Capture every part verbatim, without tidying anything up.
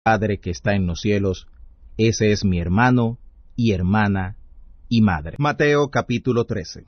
Padre que está en los cielos, ese es mi hermano y hermana y madre. Mateo capítulo trece.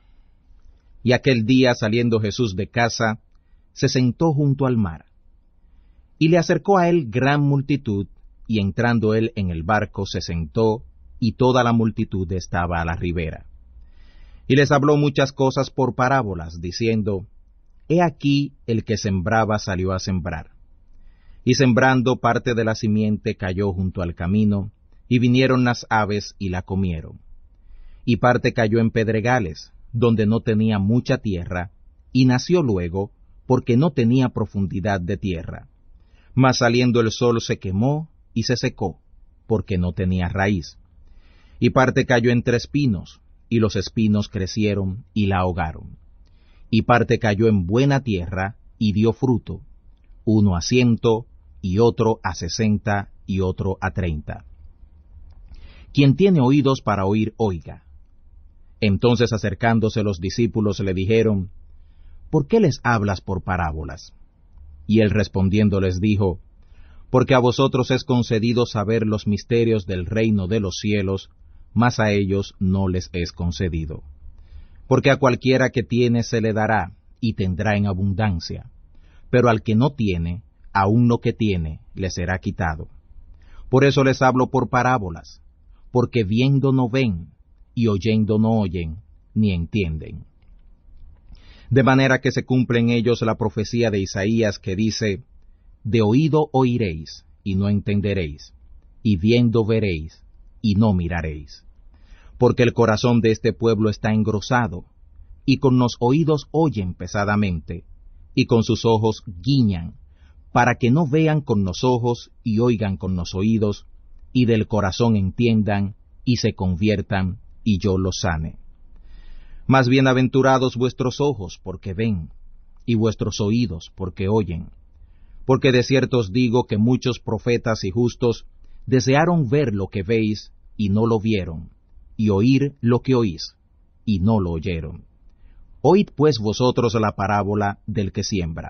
Y aquel día, saliendo Jesús de casa, se sentó junto al mar. Y le acercó a él gran multitud, y entrando él en el barco se sentó, y toda la multitud estaba a la ribera. Y les habló muchas cosas por parábolas, diciendo, He aquí el que sembraba salió a sembrar. Y sembrando parte de la simiente cayó junto al camino, y vinieron las aves y la comieron. Y parte cayó en pedregales, donde no tenía mucha tierra, y nació luego, porque no tenía profundidad de tierra. Mas saliendo el sol se quemó y se secó, porque no tenía raíz. Y parte cayó entre espinos, y los espinos crecieron y la ahogaron. Y parte cayó en buena tierra, y dio fruto, uno a ciento, y otro a sesenta, y otro a treinta. Quien tiene oídos para oír, oiga. Entonces acercándose los discípulos le dijeron, ¿Por qué les hablas por parábolas? Y él respondiendo les dijo, Porque a vosotros es concedido saber los misterios del reino de los cielos, mas a ellos no les es concedido. Porque a cualquiera que tiene se le dará, y tendrá en abundancia, pero al que no tiene, aun lo que tiene, le será quitado. Por eso les hablo por parábolas, porque viendo no ven, y oyendo no oyen, ni entienden. De manera que se cumple en ellos la profecía de Isaías que dice, De oído oiréis, y no entenderéis, y viendo veréis, y no miraréis. Porque el corazón de este pueblo está engrosado, y con los oídos oyen pesadamente, y con sus ojos guiñan, para que no vean con los ojos y oigan con los oídos, y del corazón entiendan, y se conviertan, y yo los sane. Mas bienaventurados vuestros ojos, porque ven, y vuestros oídos, porque oyen. Porque de cierto os digo que muchos profetas y justos desearon ver lo que veis, y no lo vieron, y oír lo que oís, y no lo oyeron. Oíd pues vosotros la parábola del que siembra.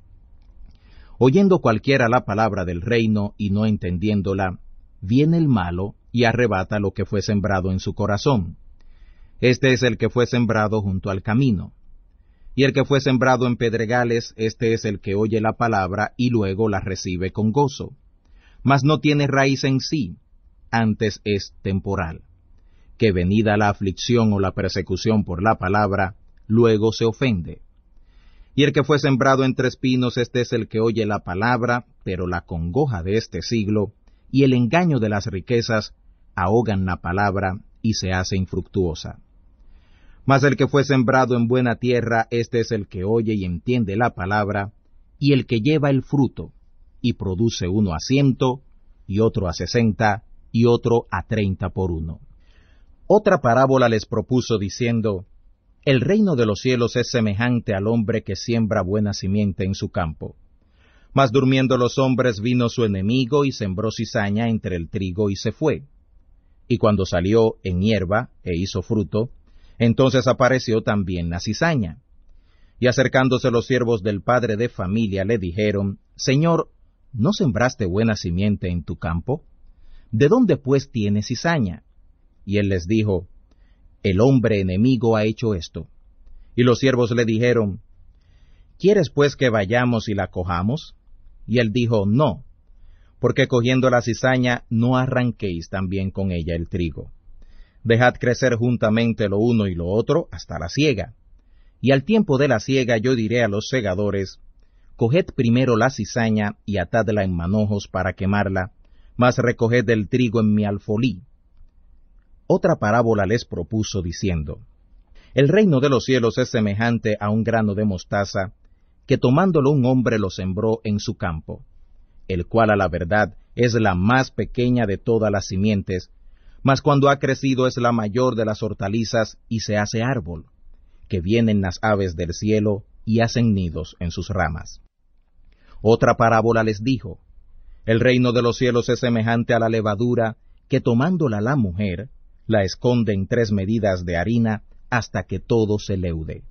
Oyendo cualquiera la palabra del reino, y no entendiéndola, viene el malo, y arrebata lo que fue sembrado en su corazón. Este es el que fue sembrado junto al camino. Y el que fue sembrado en pedregales, este es el que oye la palabra, y luego la recibe con gozo. Mas no tiene raíz en sí, antes es temporal, que venida la aflicción o la persecución por la palabra, luego se ofende. Y el que fue sembrado entre espinos, este es el que oye la palabra, pero la congoja de este siglo, y el engaño de las riquezas, ahogan la palabra, y se hace infructuosa. Mas el que fue sembrado en buena tierra, este es el que oye y entiende la palabra, y el que lleva el fruto, y produce uno a ciento, y otro a sesenta, y otro a treinta por uno. Otra parábola les propuso diciendo, El reino de los cielos es semejante al hombre que siembra buena simiente en su campo. Mas durmiendo los hombres vino su enemigo y sembró cizaña entre el trigo y se fue. Y cuando salió en hierba e hizo fruto, entonces apareció también la cizaña. Y acercándose los siervos del padre de familia le dijeron, Señor, ¿no sembraste buena simiente en tu campo? ¿De dónde pues tiene cizaña? Y él les dijo, El hombre enemigo ha hecho esto. Y los siervos le dijeron, ¿Quieres pues que vayamos y la cojamos? Y él dijo, No, porque cogiendo la cizaña no arranquéis también con ella el trigo. Dejad crecer juntamente lo uno y lo otro hasta la siega. Y al tiempo de la siega yo diré a los segadores, Coged primero la cizaña y atadla en manojos para quemarla, mas recoged el trigo en mi alfolí. Otra parábola les propuso diciendo, El reino de los cielos es semejante a un grano de mostaza, que tomándolo un hombre lo sembró en su campo, el cual a la verdad es la más pequeña de todas las simientes, mas cuando ha crecido es la mayor de las hortalizas y se hace árbol, que vienen las aves del cielo y hacen nidos en sus ramas. Otra parábola les dijo, El reino de los cielos es semejante a la levadura, que tomándola la mujer, la esconde en tres medidas de harina, hasta que todo se leude.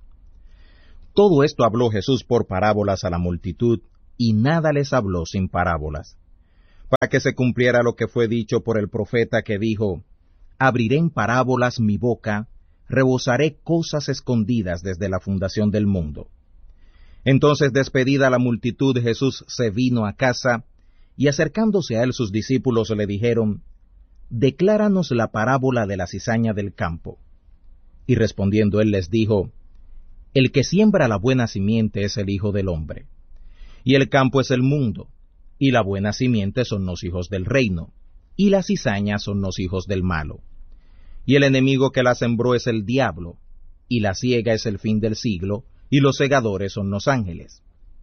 Todo esto habló Jesús por parábolas a la multitud, y nada les habló sin parábolas, para que se cumpliera lo que fue dicho por el profeta que dijo: abriré en parábolas mi boca, rebosaré cosas escondidas desde la fundación del mundo. Entonces, despedida la multitud, Jesús se vino a casa, y acercándose a él sus discípulos le dijeron: decláranos la parábola de la cizaña del campo. Y respondiendo él les dijo: el que siembra la buena simiente es el Hijo del Hombre, y el campo es el mundo, y la buena simiente son los hijos del reino, y la cizaña son los hijos del malo. Y el enemigo que la sembró es el diablo, y la siega es el fin del siglo, y los segadores son los ángeles.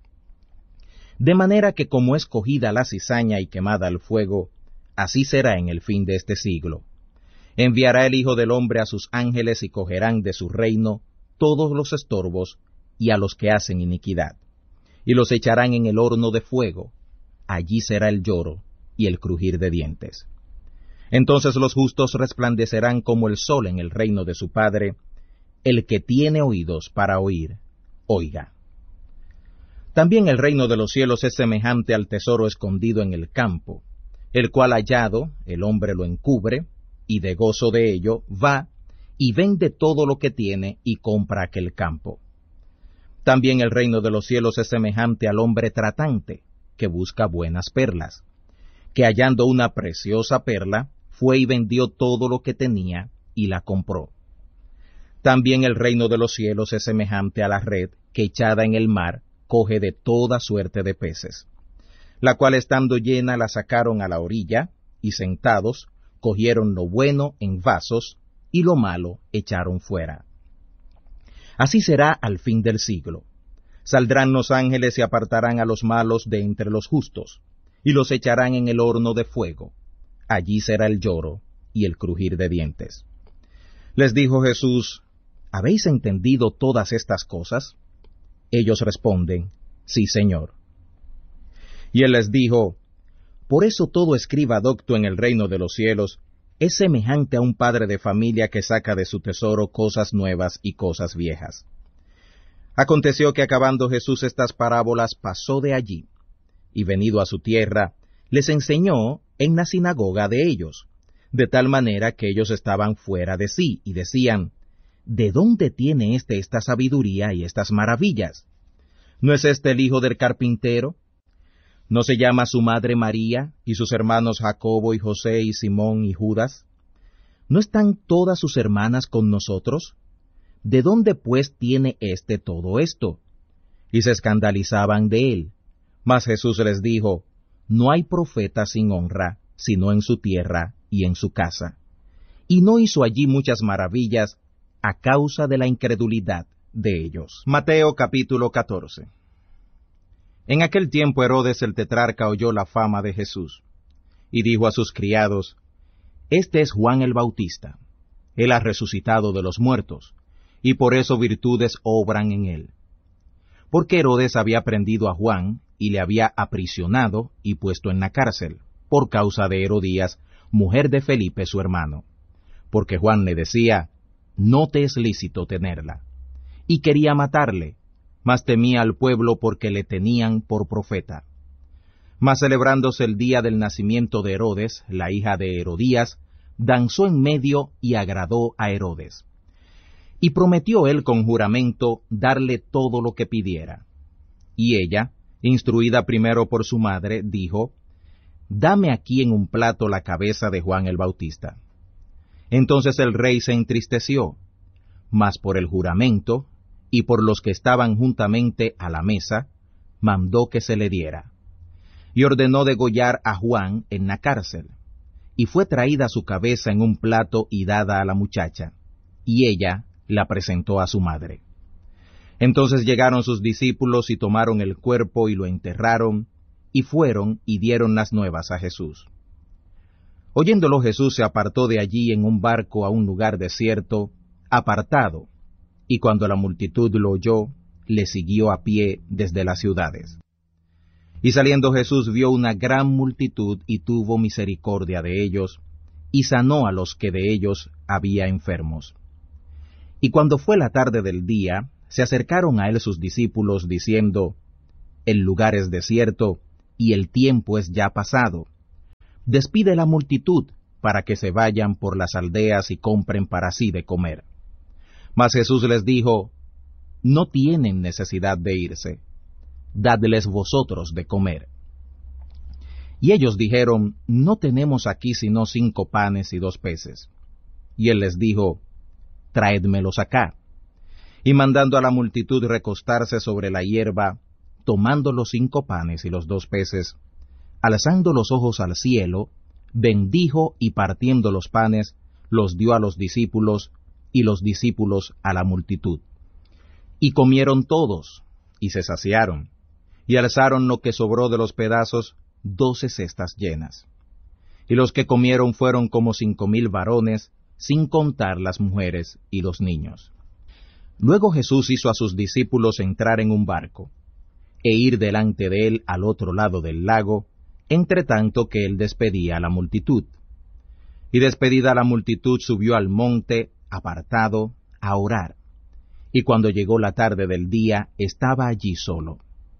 De manera que como es cogida la cizaña y quemada al fuego, así será en el fin de este siglo. Enviará el Hijo del Hombre a sus ángeles y cogerán de su reino todos los estorbos y a los que hacen iniquidad, y los echarán en el horno de fuego. Allí será el lloro y el crujir de dientes. Entonces los justos resplandecerán como el sol en el reino de su Padre. El que tiene oídos para oír, oiga. También el reino de los cielos es semejante al tesoro escondido en el campo, el cual hallado el hombre lo encubre, y de gozo de ello va y vende todo lo que tiene y compra aquel campo. También el reino de los cielos es semejante al hombre tratante, que busca buenas perlas, que hallando una preciosa perla, fue y vendió todo lo que tenía y la compró. También el reino de los cielos es semejante a la red que echada en el mar coge de toda suerte de peces, la cual estando llena la sacaron a la orilla, y sentados cogieron lo bueno en vasos, y lo malo echaron fuera. Así será al fin del siglo. Saldrán los ángeles y apartarán a los malos de entre los justos, y los echarán en el horno de fuego. Allí será el lloro y el crujir de dientes. Les dijo Jesús: ¿habéis entendido todas estas cosas? Ellos responden: sí, Señor. Y él les dijo: por eso todo escriba docto en el reino de los cielos es semejante a un padre de familia que saca de su tesoro cosas nuevas y cosas viejas. Aconteció que acabando Jesús estas parábolas pasó de allí, y venido a su tierra, les enseñó en la sinagoga de ellos, de tal manera que ellos estaban fuera de sí, y decían: ¿de dónde tiene éste esta sabiduría y estas maravillas? ¿No es este el hijo del carpintero? ¿No se llama su madre María, y sus hermanos Jacobo y José y Simón y Judas? ¿No están todas sus hermanas con nosotros? ¿De dónde pues tiene éste todo esto? Y se escandalizaban de él. Mas Jesús les dijo: no hay profeta sin honra, sino en su tierra y en su casa. Y no hizo allí muchas maravillas a causa de la incredulidad de ellos. Mateo capítulo catorce. En aquel tiempo Herodes el tetrarca oyó la fama de Jesús, y dijo a sus criados: este es Juan el Bautista. Él ha resucitado de los muertos, y por eso virtudes obran en él. Porque Herodes había prendido a Juan, y le había aprisionado y puesto en la cárcel, por causa de Herodías, mujer de Felipe su hermano. Porque Juan le decía: no te es lícito tenerla. Y quería matarle, mas temía al pueblo porque le tenían por profeta. Mas celebrándose el día del nacimiento de Herodes, la hija de Herodías, danzó en medio y agradó a Herodes. Y prometió él con juramento darle todo lo que pidiera. Y ella, instruida primero por su madre, dijo: dame aquí en un plato la cabeza de Juan el Bautista. Entonces el rey se entristeció, mas por el juramento, y por los que estaban juntamente a la mesa, mandó que se le diera. Y ordenó degollar a Juan en la cárcel. Y fue traída su cabeza en un plato y dada a la muchacha, y ella la presentó a su madre. Entonces llegaron sus discípulos y tomaron el cuerpo y lo enterraron, y fueron y dieron las nuevas a Jesús. Oyéndolo Jesús se apartó de allí en un barco a un lugar desierto, apartado, y cuando la multitud lo oyó, le siguió a pie desde las ciudades. Y saliendo Jesús vio una gran multitud y tuvo misericordia de ellos, y sanó a los que de ellos había enfermos. Y cuando fue la tarde del día, se acercaron a él sus discípulos, diciendo: el lugar es desierto, y el tiempo es ya pasado. despide la multitud, para que se vayan por las aldeas y compren para sí de comer. Mas Jesús les dijo, no tienen necesidad de irse, dadles vosotros de comer. Y ellos dijeron, no tenemos aquí sino cinco panes y dos peces. Y él les dijo, traédmelos acá. Y mandando a la multitud recostarse sobre la hierba, tomando los cinco panes y los dos peces, alzando los ojos al cielo, bendijo y partiendo los panes, los dio a los discípulos, y los discípulos a la multitud. Y comieron todos, y se saciaron, y alzaron lo que sobró de los pedazos, doce cestas llenas. Y los que comieron fueron como cinco mil varones, sin contar las mujeres y los niños. Luego Jesús hizo a sus discípulos entrar en un barco, e ir delante de él al otro lado del lago, entre tanto que él despedía a la multitud. Y despedida la multitud subió al monte, apartado, a orar. Y cuando llegó la tarde del día, estaba allí solo.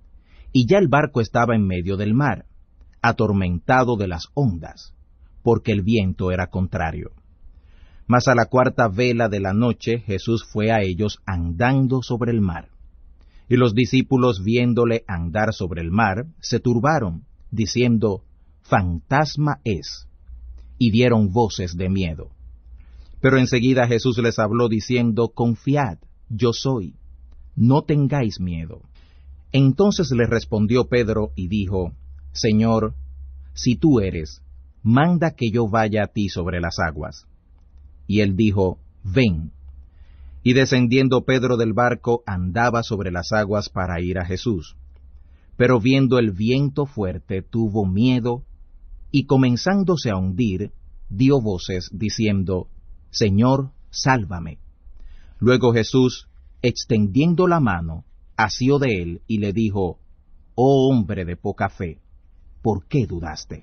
Y ya el barco estaba en medio del mar, atormentado de las ondas, porque el viento era contrario. Mas a la cuarta vela de la noche Jesús fue a ellos andando sobre el mar. Y los discípulos, viéndole andar sobre el mar, se turbaron, diciendo, fantasma es, y dieron voces de miedo. Pero enseguida Jesús les habló diciendo, confiad, yo soy, no tengáis miedo. Entonces le respondió Pedro y dijo, Señor, si tú eres, manda que yo vaya a ti sobre las aguas. Y él dijo, ven. Y descendiendo Pedro del barco, andaba sobre las aguas para ir a Jesús. Pero viendo el viento fuerte, tuvo miedo, y comenzándose a hundir, dio voces, diciendo, Señor, sálvame. Luego Jesús, extendiendo la mano, asió de él, y le dijo, Oh hombre de poca fe, ¿por qué dudaste?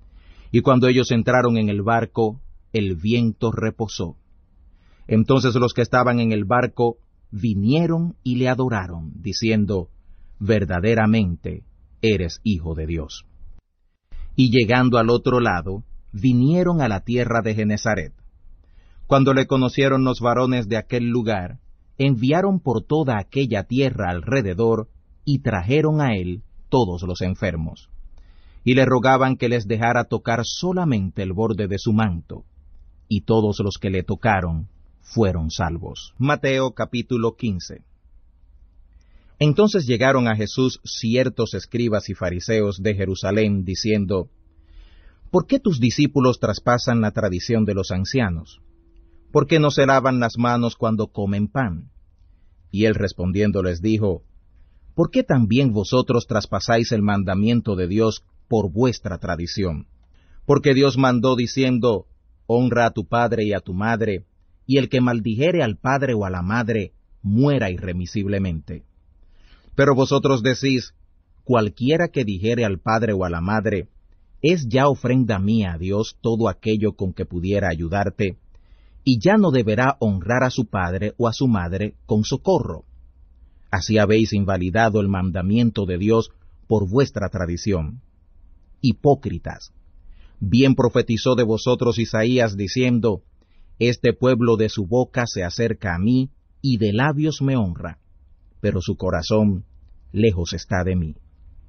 Y cuando ellos entraron en el barco, el viento reposó. Entonces los que estaban en el barco vinieron y le adoraron, diciendo, verdaderamente eres Hijo de Dios. Y llegando al otro lado, vinieron a la tierra de Genezaret. Cuando le conocieron los varones de aquel lugar, enviaron por toda aquella tierra alrededor, y trajeron a él todos los enfermos. Y le rogaban que les dejara tocar solamente el borde de su manto, y todos los que le tocaron fueron salvos. Mateo capítulo quince. Entonces llegaron a Jesús ciertos escribas y fariseos de Jerusalén, diciendo, ¿por qué tus discípulos traspasan la tradición de los ancianos? ¿Por qué no se lavan las manos cuando comen pan? Y él respondiendo les dijo, ¿por qué también vosotros traspasáis el mandamiento de Dios por vuestra tradición? Porque Dios mandó diciendo, honra a tu padre y a tu madre, y el que maldijere al padre o a la madre, muera irremisiblemente. Pero vosotros decís, cualquiera que dijere al padre o a la madre, es ya ofrenda mía a Dios todo aquello con que pudiera ayudarte, y ya no deberá honrar a su padre o a su madre con socorro. Así habéis invalidado el mandamiento de Dios por vuestra tradición. Hipócritas, bien profetizó de vosotros Isaías diciendo, este pueblo de su boca se acerca a mí, y de labios me honra, pero su corazón lejos está de mí.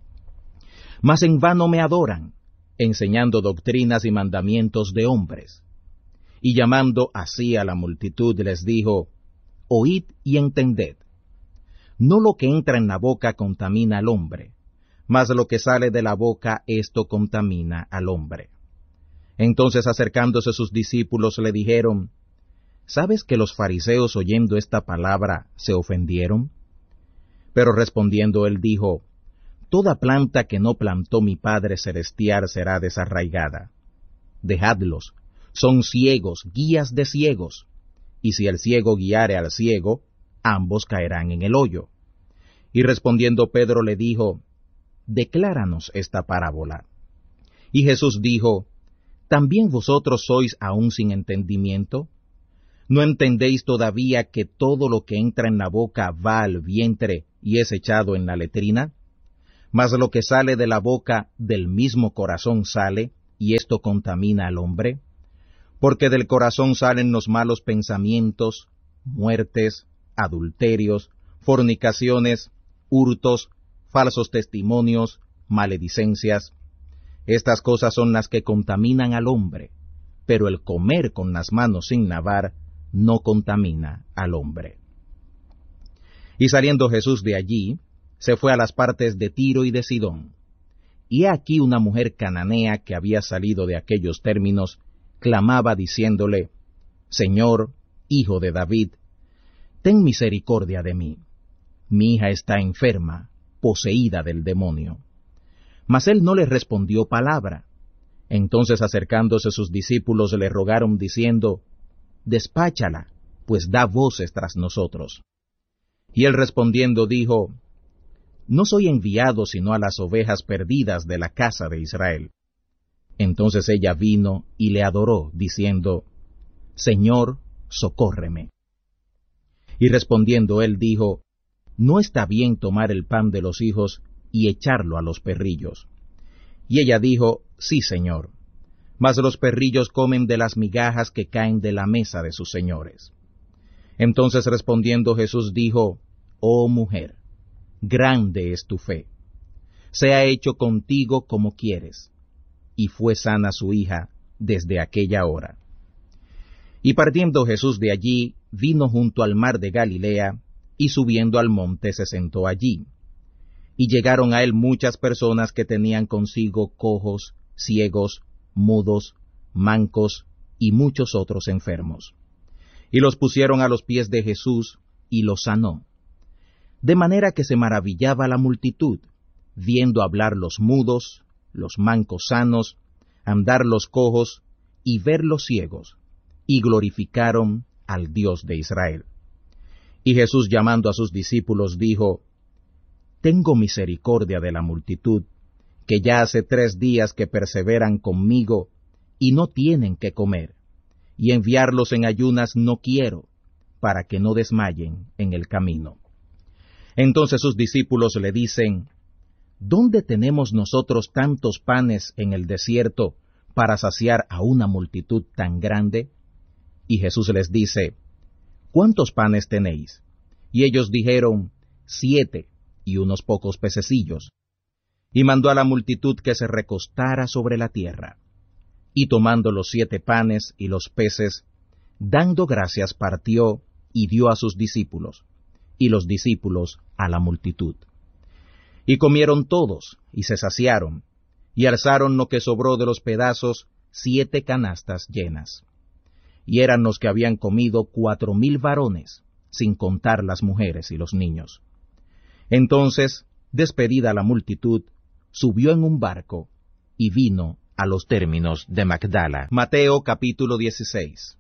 Mas en vano me adoran, enseñando doctrinas y mandamientos de hombres. Y llamando así a la multitud les dijo, oíd y entended. No lo que entra en la boca contamina al hombre, mas lo que sale de la boca, esto contamina al hombre. Entonces acercándose sus discípulos le dijeron, ¿sabes que los fariseos oyendo esta palabra se ofendieron? Pero respondiendo él dijo, toda planta que no plantó mi Padre Celestial será desarraigada. Dejadlos, son ciegos, guías de ciegos, y si el ciego guiare al ciego, ambos caerán en el hoyo. Y respondiendo Pedro le dijo, decláranos esta parábola. Y Jesús dijo, ¿también vosotros sois aún sin entendimiento? ¿No entendéis todavía que todo lo que entra en la boca va al vientre y es echado en la letrina? Mas lo que sale de la boca del mismo corazón sale, y esto contamina al hombre? Porque del corazón salen los malos pensamientos, muertes, adulterios, fornicaciones, hurtos, falsos testimonios, maledicencias. Estas cosas son las que contaminan al hombre, pero el comer con las manos sin lavar no contamina al hombre. Y saliendo Jesús de allí, se fue a las partes de Tiro y de Sidón. Y he aquí una mujer cananea que había salido de aquellos términos, clamaba diciéndole, Señor, Hijo de David, ten misericordia de mí. Mi hija está enferma, poseída del demonio. Mas él no le respondió palabra. Entonces acercándose sus discípulos le rogaron diciendo, Despáchala, pues da voces tras nosotros. Y él respondiendo dijo, No soy enviado sino a las ovejas perdidas de la casa de Israel. Entonces ella vino y le adoró, diciendo, Señor, socórreme. Y respondiendo él dijo, No está bien tomar el pan de los hijos y echarlo a los perrillos. Y ella dijo, Sí, Señor, mas los perrillos comen de las migajas que caen de la mesa de sus señores. Entonces respondiendo Jesús dijo, Oh mujer, grande es tu fe, sea hecho contigo como quieres. Y fue sana su hija desde aquella hora. Y partiendo Jesús de allí, vino junto al mar de Galilea, y subiendo al monte se sentó allí. Y llegaron a él muchas personas que tenían consigo cojos, ciegos, mudos, mancos, y muchos otros enfermos. Y los pusieron a los pies de Jesús, y los sanó. De manera que se maravillaba la multitud, viendo hablar los mudos, los mancos sanos, andar los cojos, y ver los ciegos, y glorificaron al Dios de Israel. Y Jesús llamando a sus discípulos dijo, Tengo misericordia de la multitud, que ya hace tres días que perseveran conmigo, y no tienen que comer, y enviarlos en ayunas no quiero, para que no desmayen en el camino. Entonces sus discípulos le dicen, ¿Dónde tenemos nosotros tantos panes en el desierto para saciar a una multitud tan grande? Y Jesús les dice, ¿Cuántos panes tenéis? Y ellos dijeron, Siete, y unos pocos pececillos. Y mandó a la multitud que se recostara sobre la tierra. Y tomando los siete panes y los peces, dando gracias partió y dio a sus discípulos, y los discípulos a la multitud. Y comieron todos, y se saciaron, y alzaron lo que sobró de los pedazos, siete canastas llenas. Y eran los que habían comido cuatro mil varones, sin contar las mujeres y los niños. Entonces, despedida la multitud, subió en un barco, y vino a los términos de Magdala. Mateo capítulo dieciséis.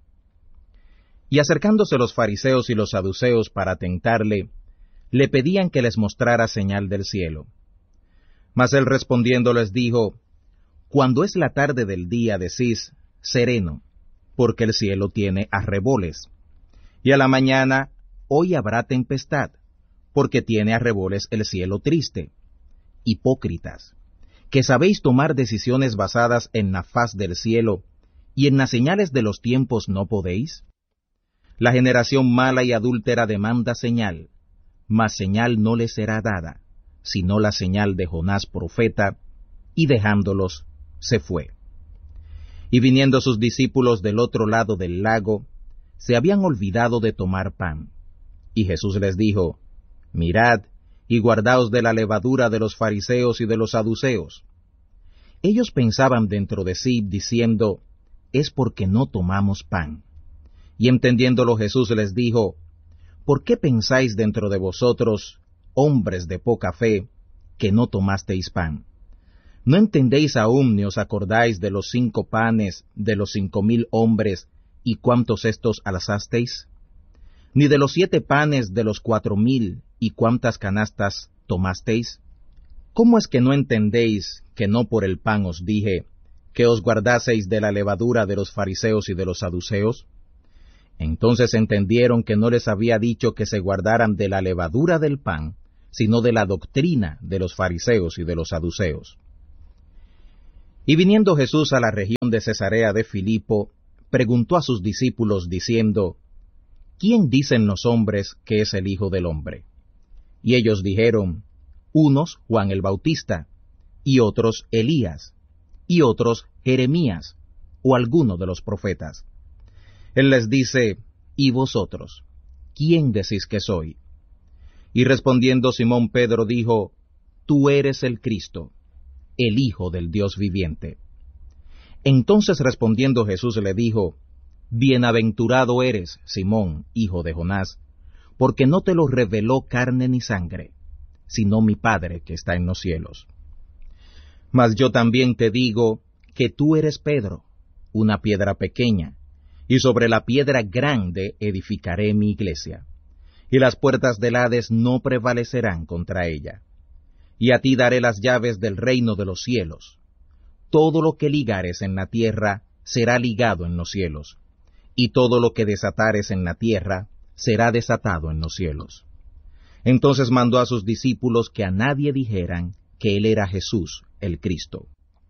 Y acercándose los fariseos y los saduceos para tentarle, le pedían que les mostrara señal del cielo. Mas él respondiendo les dijo, Cuando es la tarde del día decís, sereno, porque el cielo tiene arreboles. Y a la mañana, hoy habrá tempestad, porque tiene arreboles el cielo triste. Hipócritas, que sabéis tomar decisiones basadas en la faz del cielo, y en las señales de los tiempos no podéis. La generación mala y adúltera demanda señal, mas señal no le será dada, sino la señal de Jonás profeta, y dejándolos, se fue. Y viniendo sus discípulos del otro lado del lago, se habían olvidado de tomar pan. Y Jesús les dijo, Mirad, y guardaos de la levadura de los fariseos y de los saduceos. Ellos pensaban dentro de sí, diciendo, Es porque no tomamos pan. Y entendiéndolo Jesús les dijo, ¿Por qué pensáis dentro de vosotros, hombres de poca fe, que no tomasteis pan? ¿No entendéis aún ni os acordáis de los cinco panes de los cinco mil hombres, y cuántos estos alzasteis? ¿Ni de los siete panes de los cuatro mil, y cuántas canastas tomasteis? ¿Cómo es que no entendéis que no por el pan os dije, que os guardaseis de la levadura de los fariseos y de los saduceos? Entonces entendieron que no les había dicho que se guardaran de la levadura del pan, sino de la doctrina de los fariseos y de los saduceos. Y viniendo Jesús a la región de Cesarea de Filipo, preguntó a sus discípulos diciendo, ¿quién dicen los hombres que es el Hijo del Hombre? Y ellos dijeron, unos Juan el Bautista, y otros Elías, y otros Jeremías, o alguno de los profetas. Él les dice, ¿y vosotros? ¿Quién decís que soy? Y respondiendo Simón Pedro dijo, tú eres el Cristo, el Hijo del Dios viviente. Entonces respondiendo Jesús le dijo, bienaventurado eres, Simón, hijo de Jonás, porque no te lo reveló carne ni sangre, sino mi Padre que está en los cielos. Mas yo también te digo que tú eres Pedro, una piedra pequeña, y sobre la piedra grande edificaré mi iglesia, y las puertas del Hades no prevalecerán contra ella. Y a ti daré las llaves del reino de los cielos. Todo lo que ligares en la tierra será ligado en los cielos, y todo lo que desatares en la tierra será desatado en los cielos. Entonces mandó a sus discípulos que a nadie dijeran que él era Jesús, el Cristo.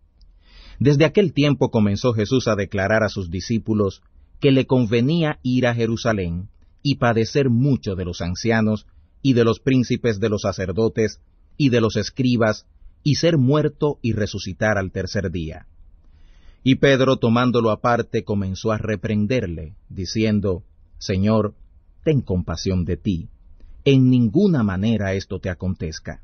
Desde aquel tiempo comenzó Jesús a declarar a sus discípulos que le convenía ir a Jerusalén y padecer mucho de los ancianos y de los príncipes de los sacerdotes y de los escribas, y ser muerto y resucitar al tercer día. Y Pedro, tomándolo aparte, comenzó a reprenderle, diciendo, Señor, ten compasión de ti, en ninguna manera esto te acontezca.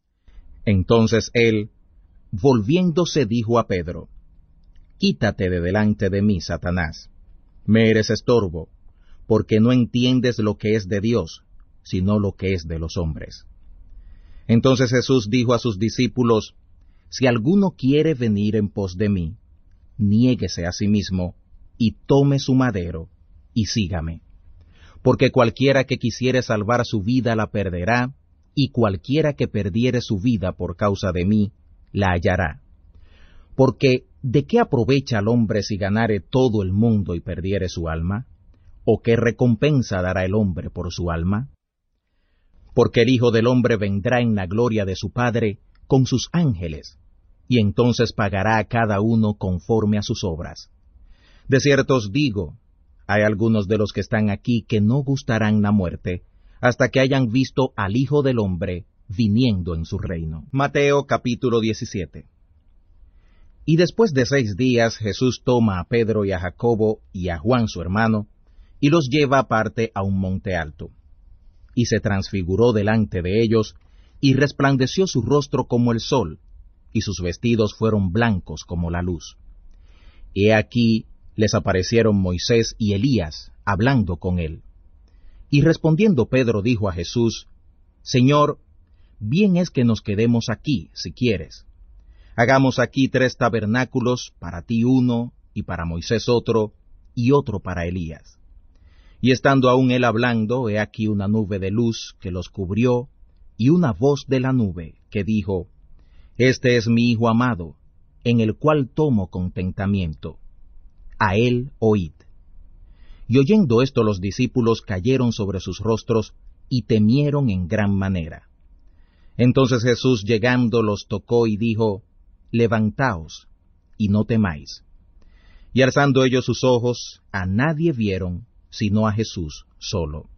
Entonces él, volviéndose, dijo a Pedro, Quítate de delante de mí, Satanás, me eres estorbo, porque no entiendes lo que es de Dios, sino lo que es de los hombres. Entonces Jesús dijo a sus discípulos, Si alguno quiere venir en pos de mí, niéguese a sí mismo, y tome su madero, y sígame. Porque cualquiera que quisiere salvar su vida la perderá, y cualquiera que perdiere su vida por causa de mí, la hallará. Porque, ¿de qué aprovecha al hombre si ganare todo el mundo y perdiere su alma? ¿O qué recompensa dará el hombre por su alma? Porque el Hijo del Hombre vendrá en la gloria de su Padre con sus ángeles, y entonces pagará a cada uno conforme a sus obras. De cierto os digo, hay algunos de los que están aquí que no gustarán la muerte, hasta que hayan visto al Hijo del Hombre viniendo en su reino. Mateo capítulo diecisiete. Y después de seis días Jesús toma a Pedro y a Jacobo y a Juan su hermano, y los lleva aparte a un monte alto. Y se transfiguró delante de ellos, y resplandeció su rostro como el sol, y sus vestidos fueron blancos como la luz. He aquí les aparecieron Moisés y Elías, hablando con él. Y respondiendo Pedro dijo a Jesús, Señor, bien es que nos quedemos aquí, si quieres. Hagamos aquí tres tabernáculos, para ti uno, y para Moisés otro, y otro para Elías. Y estando aún él hablando, he aquí una nube de luz que los cubrió, y una voz de la nube que dijo, Este es mi Hijo amado, en el cual tomo contentamiento. A él oíd. Y oyendo esto los discípulos cayeron sobre sus rostros, y temieron en gran manera. Entonces Jesús llegando los tocó y dijo, Levantaos, y no temáis. Y alzando ellos sus ojos, a nadie vieron, sino a Jesús solo.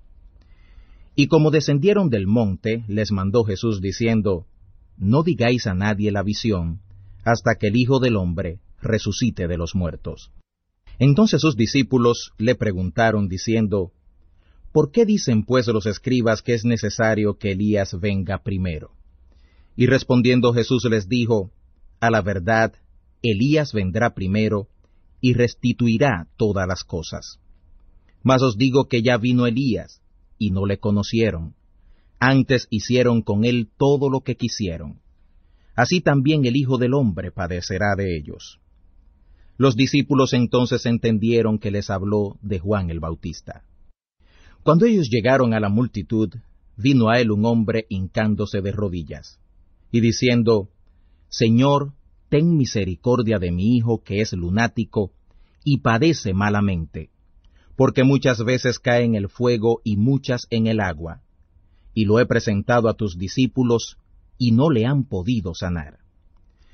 Y como descendieron del monte, les mandó Jesús diciendo, No digáis a nadie la visión, hasta que el Hijo del Hombre resucite de los muertos. Entonces sus discípulos le preguntaron diciendo, ¿Por qué dicen pues los escribas que es necesario que Elías venga primero? Y respondiendo Jesús les dijo, A la verdad, Elías vendrá primero, y restituirá todas las cosas. Mas os digo que ya vino Elías, y no le conocieron. Antes hicieron con él todo lo que quisieron. Así también el Hijo del Hombre padecerá de ellos. Los discípulos entonces entendieron que les habló de Juan el Bautista. Cuando ellos llegaron a la multitud, vino a él un hombre hincándose de rodillas, y diciendo, Señor, ten misericordia de mi hijo que es lunático, y padece malamente, porque muchas veces cae en el fuego y muchas en el agua, y lo he presentado a tus discípulos, y no le han podido sanar.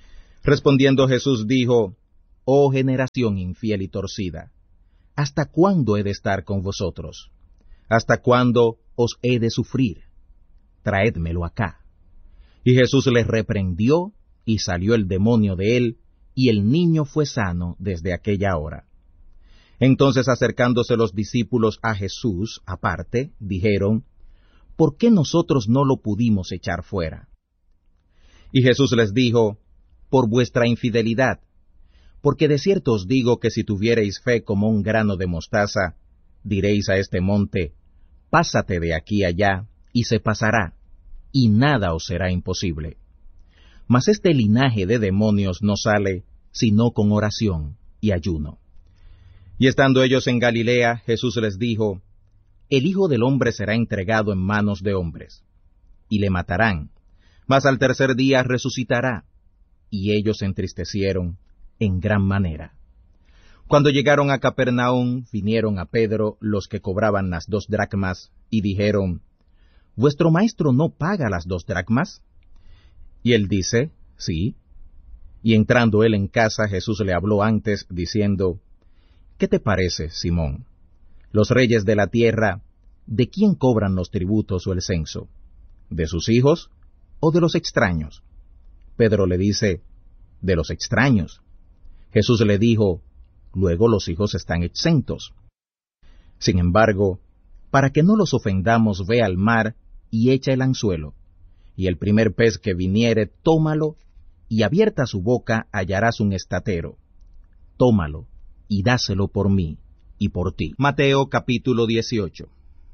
Respondiendo Jesús dijo, Oh generación infiel y torcida, ¿hasta cuándo he de estar con vosotros? ¿Hasta cuándo os he de sufrir? Traédmelo acá. Y Jesús les reprendió, y salió el demonio de él, y el niño fue sano desde aquella hora. Entonces acercándose los discípulos a Jesús, aparte, dijeron, ¿por qué nosotros no lo pudimos echar fuera? Y Jesús les dijo, por vuestra infidelidad, porque de cierto os digo que si tuviereis fe como un grano de mostaza, diréis a este monte, pásate de aquí allá, y se pasará, y nada os será imposible. Mas este linaje de demonios no sale, sino con oración y ayuno. Y estando ellos en Galilea, Jesús les dijo, El Hijo del Hombre será entregado en manos de hombres, y le matarán, mas al tercer día resucitará. Y ellos se entristecieron en gran manera. Cuando llegaron a Capernaum, vinieron a Pedro los que cobraban las dos dracmas, y dijeron, ¿Vuestro maestro no paga las dos dracmas? Y él dice, Sí. Y entrando él en casa, Jesús le habló antes, diciendo, ¿Qué te parece, Simón? Los reyes de la tierra, ¿de quién cobran los tributos o el censo? ¿De sus hijos o de los extraños? Pedro le dice, de los extraños. Jesús le dijo, luego los hijos están exentos. Sin embargo, para que no los ofendamos, ve al mar y echa el anzuelo, y el primer pez que viniere, tómalo, y abierta su boca hallarás un estatero. Tómalo, y dáselo por mí y por ti. Mateo capítulo dieciocho.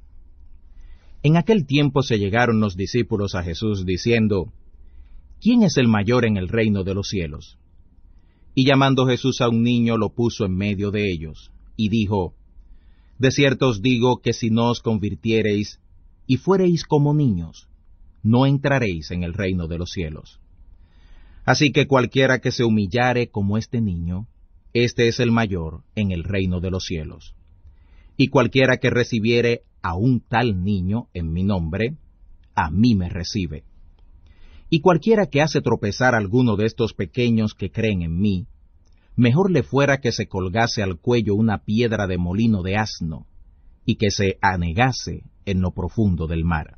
En aquel tiempo se llegaron los discípulos a Jesús diciendo, ¿quién es el mayor en el reino de los cielos? Y llamando Jesús a un niño lo puso en medio de ellos, y dijo, De cierto os digo que si no os convirtiereis y fuereis como niños, no entraréis en el reino de los cielos. Así que cualquiera que se humillare como este niño, este es el mayor en el reino de los cielos. Y cualquiera que recibiere a un tal niño en mi nombre, a mí me recibe. Y cualquiera que hace tropezar a alguno de estos pequeños que creen en mí, mejor le fuera que se colgase al cuello una piedra de molino de asno, y que se anegase en lo profundo del mar.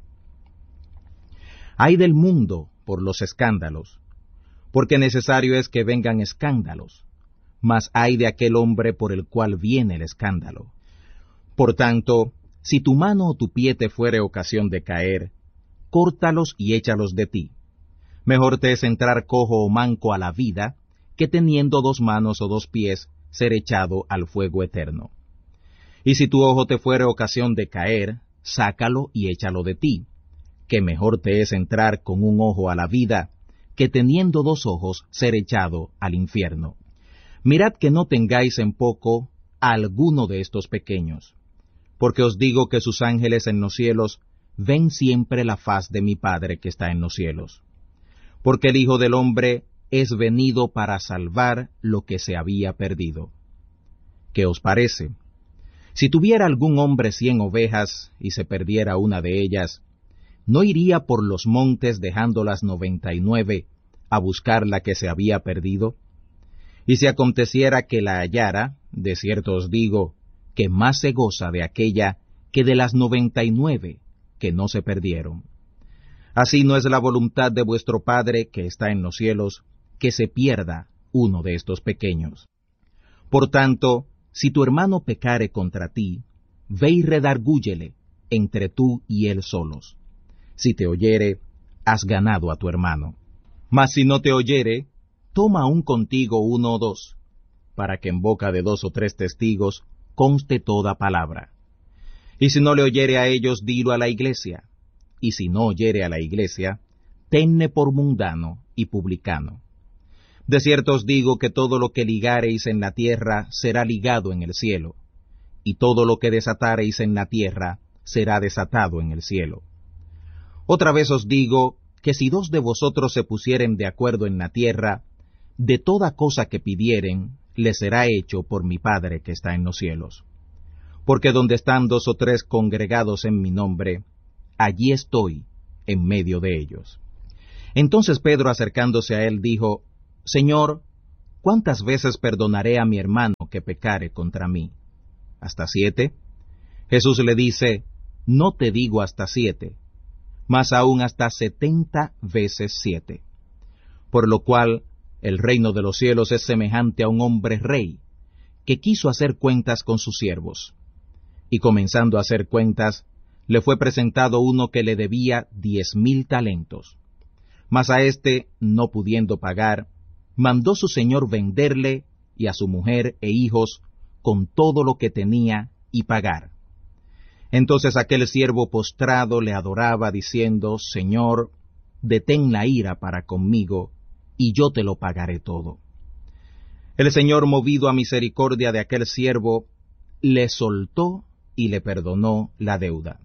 Ay del mundo por los escándalos, porque necesario es que vengan escándalos, mas ay de aquel hombre por el cual viene el escándalo. Por tanto, si tu mano o tu pie te fuere ocasión de caer, córtalos y échalos de ti. Mejor te es entrar cojo o manco a la vida, que teniendo dos manos o dos pies, ser echado al fuego eterno. Y si tu ojo te fuere ocasión de caer, sácalo y échalo de ti, que mejor te es entrar con un ojo a la vida, que teniendo dos ojos ser echado al infierno. Mirad que no tengáis en poco a alguno de estos pequeños, porque os digo que sus ángeles en los cielos ven siempre la faz de mi Padre que está en los cielos. Porque el Hijo del Hombre es venido para salvar lo que se había perdido. ¿Qué os parece? Si tuviera algún hombre cien ovejas y se perdiera una de ellas, ¿no iría por los montes dejando las noventa y nueve a buscar la que se había perdido? Y si aconteciera que la hallara, de cierto os digo, que más se goza de aquella que de las noventa y nueve que no se perdieron. Así no es la voluntad de vuestro Padre que está en los cielos, que se pierda uno de estos pequeños. Por tanto, si tu hermano pecare contra ti, ve y redargúyele entre tú y él solos. Si te oyere, has ganado a tu hermano. Mas si no te oyere, toma aún contigo uno o dos, para que en boca de dos o tres testigos conste toda palabra. Y si no le oyere a ellos, dilo a la iglesia. Y si no oyere a la iglesia, tenle por mundano y publicano. De cierto os digo que todo lo que ligareis en la tierra será ligado en el cielo, y todo lo que desatareis en la tierra será desatado en el cielo. Otra vez os digo que si dos de vosotros se pusieren de acuerdo en la tierra, de toda cosa que pidieren, les será hecho por mi Padre que está en los cielos. Porque donde están dos o tres congregados en mi nombre, allí estoy en medio de ellos. Entonces Pedro, acercándose a él, dijo, Señor, ¿cuántas veces perdonaré a mi hermano que pecare contra mí? ¿Hasta siete? Jesús le dice, no te digo hasta siete, mas aún hasta setenta veces siete. Por lo cual, el reino de los cielos es semejante a un hombre rey, que quiso hacer cuentas con sus siervos. Y comenzando a hacer cuentas, le fue presentado uno que le debía diez mil talentos. Mas a éste, no pudiendo pagar, mandó su señor venderle y a su mujer e hijos con todo lo que tenía y pagar. Entonces aquel siervo postrado le adoraba diciendo, Señor, detén la ira para conmigo, y yo te lo pagaré todo. El Señor, movido a misericordia de aquel siervo, le soltó y le perdonó la deuda.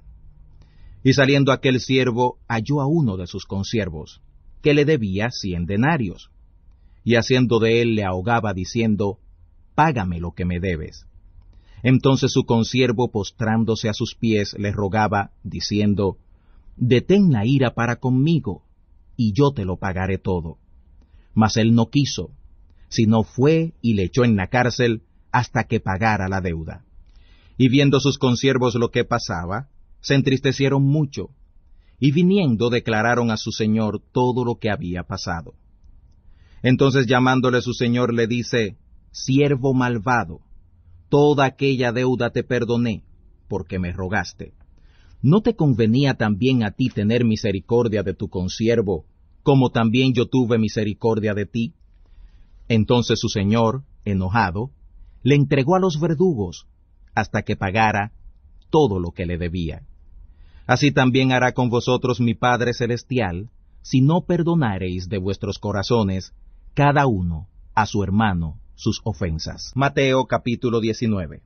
Y saliendo aquel siervo, halló a uno de sus consiervos, que le debía cien denarios, y haciendo de él le ahogaba diciendo, Págame lo que me debes. Entonces su consiervo, postrándose a sus pies, le rogaba, diciendo, Detén la ira para conmigo, y yo te lo pagaré todo. Mas él no quiso, sino fue y le echó en la cárcel hasta que pagara la deuda. Y viendo sus consiervos lo que pasaba, se entristecieron mucho, y viniendo declararon a su señor todo lo que había pasado. Entonces llamándole su señor le dice, Siervo malvado, toda aquella deuda te perdoné, porque me rogaste. ¿No te convenía también a ti tener misericordia de tu consiervo, como también yo tuve misericordia de ti? Entonces su señor, enojado, le entregó a los verdugos, hasta que pagara todo lo que le debía. Así también hará con vosotros mi Padre Celestial, si no perdonareis de vuestros corazones, cada uno a su hermano, sus ofensas. Mateo capítulo diecinueve.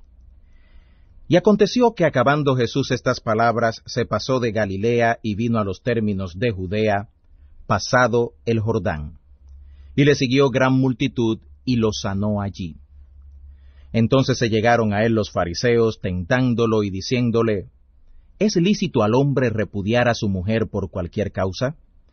Y aconteció que acabando Jesús estas palabras, se pasó de Galilea y vino a los términos de Judea, pasado el Jordán. Y le siguió gran multitud, y lo sanó allí. Entonces se llegaron a él los fariseos, tentándolo y diciéndole, ¿es lícito al hombre repudiar a su mujer por cualquier causa?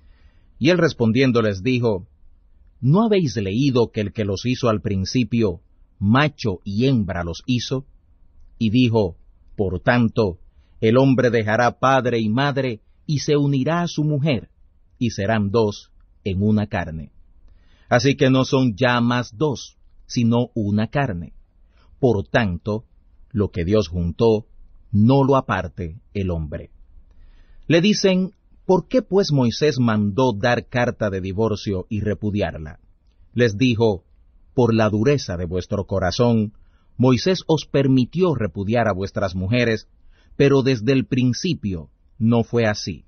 Y él respondiendo les dijo, ¿no habéis leído que el que los hizo al principio, macho y hembra los hizo? Y dijo, por tanto, el hombre dejará padre y madre, y se unirá a su mujer, y serán dos en una carne. Así que no son ya más dos, sino una carne. Por tanto, lo que Dios juntó, no lo aparte el hombre. Le dicen, ¿por qué pues Moisés mandó dar carta de divorcio y repudiarla? Les dijo, por la dureza de vuestro corazón, Moisés os permitió repudiar a vuestras mujeres, pero desde el principio no fue así.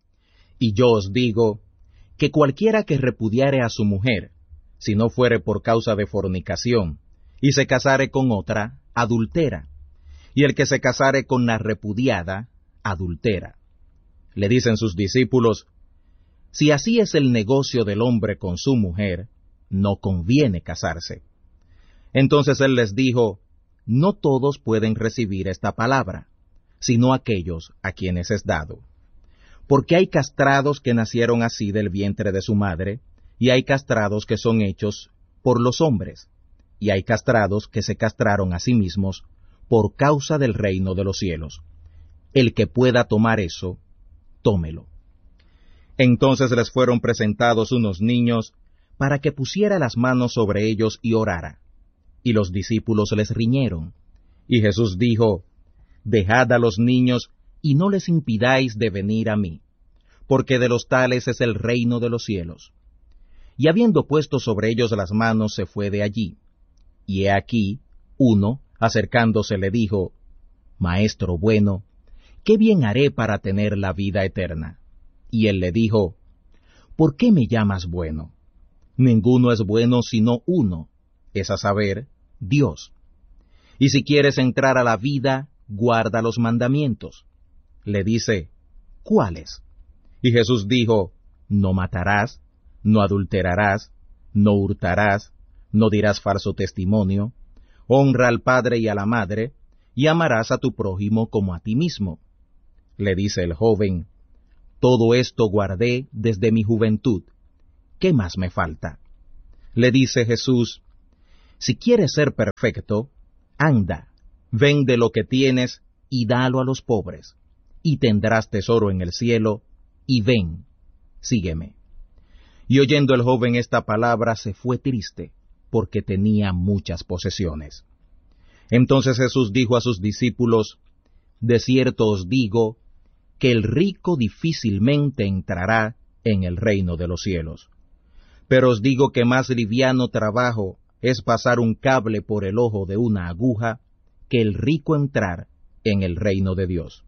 Y yo os digo, que cualquiera que repudiare a su mujer, si no fuere por causa de fornicación, y se casare con otra, adultera, y el que se casare con la repudiada, adultera. Le dicen sus discípulos, si así es el negocio del hombre con su mujer, no conviene casarse. Entonces él les dijo, no todos pueden recibir esta palabra, sino aquellos a quienes es dado. Porque hay castrados que nacieron así del vientre de su madre, y hay castrados que son hechos por los hombres, y hay castrados que se castraron a sí mismos por causa del reino de los cielos. El que pueda tomar eso, tómelo. Entonces les fueron presentados unos niños, para que pusiera las manos sobre ellos y orara. Y los discípulos les riñeron. Y Jesús dijo, dejad a los niños, y no les impidáis de venir a mí, porque de los tales es el reino de los cielos. Y habiendo puesto sobre ellos las manos, se fue de allí. Y he aquí, uno, acercándose, le dijo, Maestro bueno, ¿qué bien haré para tener la vida eterna? Y él le dijo, ¿por qué me llamas bueno? Ninguno es bueno sino uno, es a saber, Dios. Y si quieres entrar a la vida, guarda los mandamientos. Le dice, ¿cuáles? Y Jesús dijo, no matarás, no adulterarás, no hurtarás, no dirás falso testimonio, honra al padre y a la madre, y amarás a tu prójimo como a ti mismo. Le dice el joven, todo esto guardé desde mi juventud, ¿qué más me falta? Le dice Jesús: si quieres ser perfecto, anda, vende lo que tienes y dalo a los pobres, y tendrás tesoro en el cielo, y ven, sígueme. Y oyendo el joven esta palabra se fue triste, porque tenía muchas posesiones. Entonces Jesús dijo a sus discípulos: de cierto os digo, que el rico difícilmente entrará en el reino de los cielos. Pero os digo que más liviano trabajo es pasar un cable por el ojo de una aguja, que el rico entrar en el reino de Dios.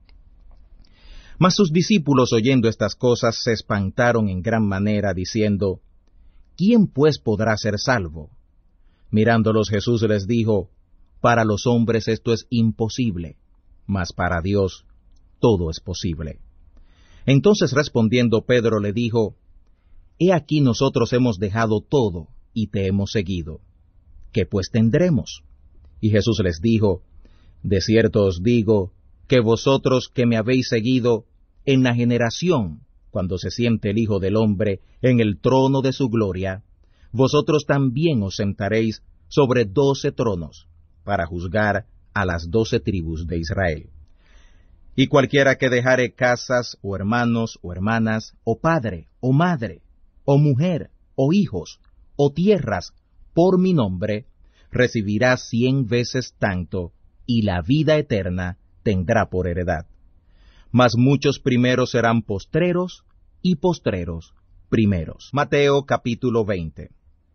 Mas sus discípulos, oyendo estas cosas, se espantaron en gran manera, diciendo: ¿quién pues podrá ser salvo? Mirándolos Jesús les dijo: para los hombres esto es imposible, mas para Dios todo es posible. Entonces respondiendo Pedro le dijo: he aquí nosotros hemos dejado todo, y te hemos seguido. ¿Qué pues tendremos? Y Jesús les dijo: de cierto os digo, que vosotros que me habéis seguido, en la generación, cuando se siente el Hijo del Hombre en el trono de su gloria, vosotros también os sentaréis sobre doce tronos, para juzgar a las doce tribus de Israel. Y cualquiera que dejare casas, o hermanos, o hermanas, o padre, o madre, o mujer, o hijos, o tierras, por mi nombre, recibirá cien veces tanto, y la vida eterna tendrá por heredad. Mas muchos primeros serán postreros, y postreros primeros. Mateo capítulo veinte.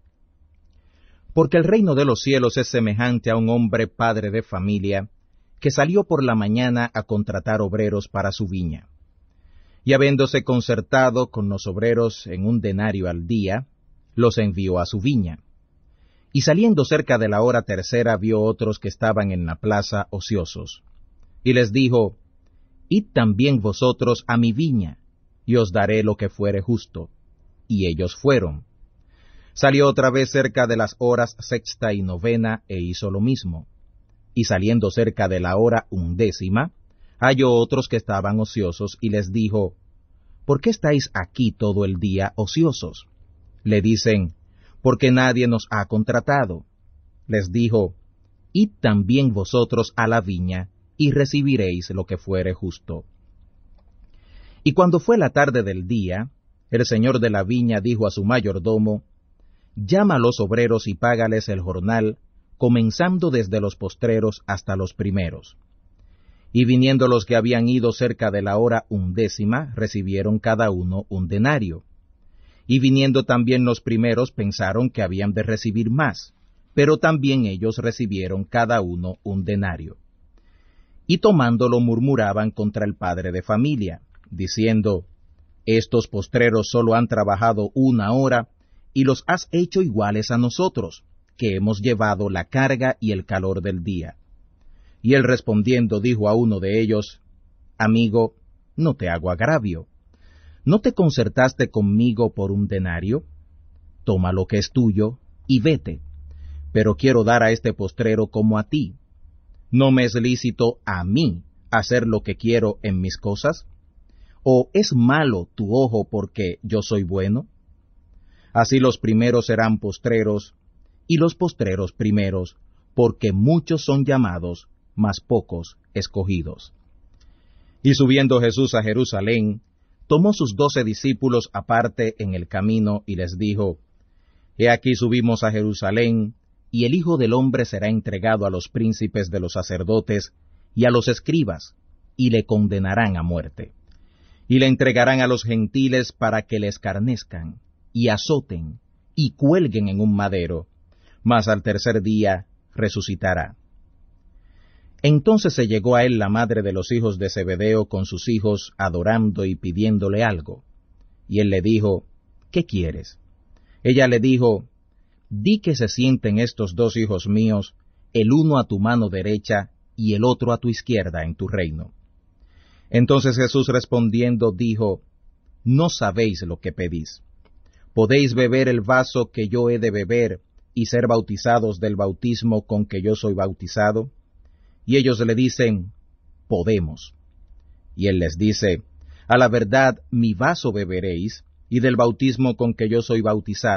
Porque el reino de los cielos es semejante a un hombre padre de familia, que salió por la mañana a contratar obreros para su viña. Y habiéndose concertado con los obreros en un denario al día, los envió a su viña. Y saliendo cerca de la hora tercera vio otros que estaban en la plaza ociosos. Y les dijo: id también vosotros a mi viña, y os daré lo que fuere justo. Y ellos fueron. Salió otra vez cerca de las horas sexta y novena, e hizo lo mismo. Y saliendo cerca de la hora undécima, halló otros que estaban ociosos, y les dijo: ¿por qué estáis aquí todo el día ociosos? Le dicen: porque nadie nos ha contratado. Les dijo: id también vosotros a la viña, y recibiréis lo que fuere justo. Y cuando fue la tarde del día, el señor de la viña dijo a su mayordomo: llama a los obreros y págales el jornal, comenzando desde los postreros hasta los primeros. Y viniendo los que habían ido cerca de la hora undécima, recibieron cada uno un denario. Y viniendo también los primeros, pensaron que habían de recibir más, pero también ellos recibieron cada uno un denario. Y tomándolo murmuraban contra el padre de familia, diciendo: estos postreros solo han trabajado una hora, y los has hecho iguales a nosotros, que hemos llevado la carga y el calor del día. Y él respondiendo dijo a uno de ellos: amigo, no te hago agravio. ¿No te concertaste conmigo por un denario? Toma lo que es tuyo, y vete. Pero quiero dar a este postrero como a ti. ¿No me es lícito a mí hacer lo que quiero en mis cosas? ¿O es malo tu ojo porque yo soy bueno? Así los primeros serán postreros, y los postreros primeros, porque muchos son llamados, mas pocos escogidos. Y subiendo Jesús a Jerusalén, tomó sus doce discípulos aparte en el camino, y les dijo: He aquí subimos a Jerusalén, y el Hijo del Hombre será entregado a los príncipes de los sacerdotes y a los escribas, y le condenarán a muerte. Y le entregarán a los gentiles para que le escarnezcan, y azoten, y cuelguen en un madero, mas al tercer día resucitará. Entonces se llegó a él la madre de los hijos de Zebedeo con sus hijos, adorando y pidiéndole algo. Y él le dijo: ¿Qué quieres? Ella le dijo: Di que se sienten estos dos hijos míos, el uno a tu mano derecha y el otro a tu izquierda en tu reino. Entonces Jesús respondiendo dijo: No sabéis lo que pedís. ¿Podéis beber el vaso que yo he de beber, y ser bautizados del bautismo con que yo soy bautizado? Y ellos le dicen: Podemos. Y él les dice: A la verdad, mi vaso beberéis, y del bautismo con que yo soy bautizado,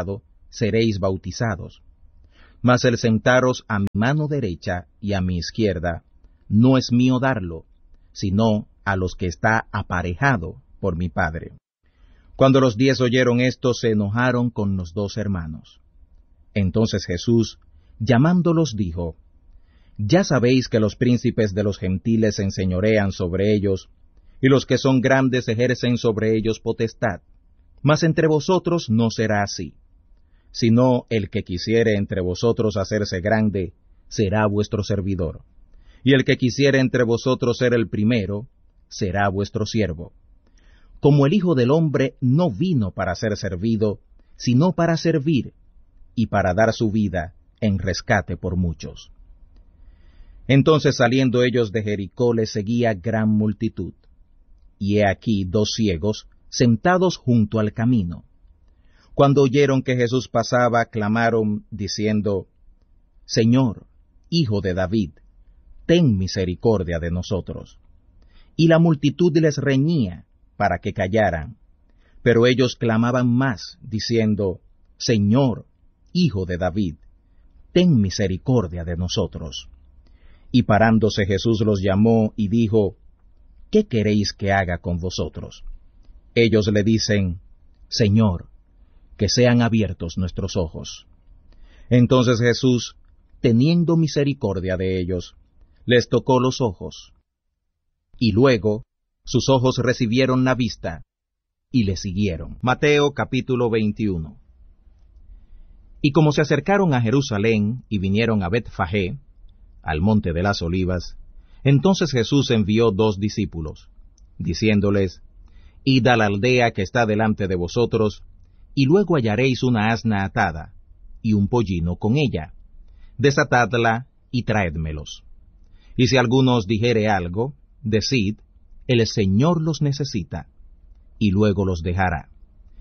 seréis bautizados. Mas el sentaros a mi mano derecha y a mi izquierda, no es mío darlo, sino a los que está aparejado por mi Padre. Cuando los diez oyeron esto, se enojaron con los dos hermanos. Entonces Jesús, llamándolos, dijo: Ya sabéis que los príncipes de los gentiles se enseñorean sobre ellos, y los que son grandes ejercen sobre ellos potestad. Mas entre vosotros no será así, sino el que quisiere entre vosotros hacerse grande, será vuestro servidor. Y el que quisiere entre vosotros ser el primero, será vuestro siervo. Como el Hijo del Hombre no vino para ser servido, sino para servir, y para dar su vida en rescate por muchos. Entonces saliendo ellos de Jericó les seguía gran multitud. Y he aquí dos ciegos sentados junto al camino. Cuando oyeron que Jesús pasaba, clamaron, diciendo: Señor, Hijo de David, ten misericordia de nosotros. Y la multitud les reñía para que callaran. Pero ellos clamaban más, diciendo: Señor, Hijo de David, ten misericordia de nosotros. Y parándose Jesús los llamó y dijo: ¿Qué queréis que haga con vosotros? Ellos le dicen: Señor, que sean abiertos nuestros ojos. Entonces Jesús, teniendo misericordia de ellos, les tocó los ojos. Y luego sus ojos recibieron la vista, y le siguieron. Mateo capítulo veintiuno. Y como se acercaron a Jerusalén, y vinieron a Betfagé, al monte de las olivas, entonces Jesús envió dos discípulos, diciéndoles: Id a la aldea que está delante de vosotros, y luego hallaréis una asna atada, y un pollino con ella. Desatadla y traédmelos. Y si alguno os dijere algo, decid: el Señor los necesita, y luego los dejará.